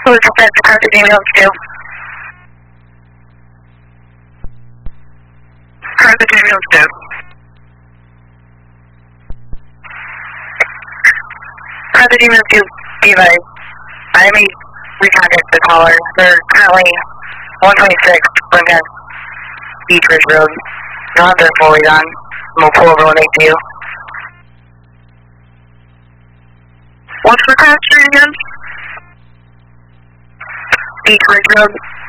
Who's the Carthage ambulance to? Carthage ambulance to. Carthage ambulance to, be advised. I may recontact the caller. They're currently 126 Lincoln Beach Ridge Road. They'll have their fully done. We'll pull over when they do. What's the cross street again? Beach Ridge Road.